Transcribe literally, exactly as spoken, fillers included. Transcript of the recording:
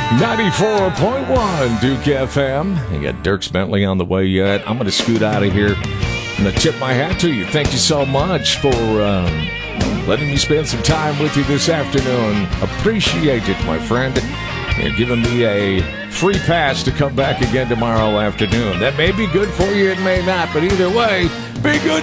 ninety-four point one Duke F M. You got Dierks Bentley on the way yet. I'm going to scoot out of here. I'm going to tip my hat to you. Thank you so much for um, letting me spend some time with you this afternoon. Appreciate it, my friend. You're giving me a free pass to come back again tomorrow afternoon. That may be good for you, it may not, but either way, be good.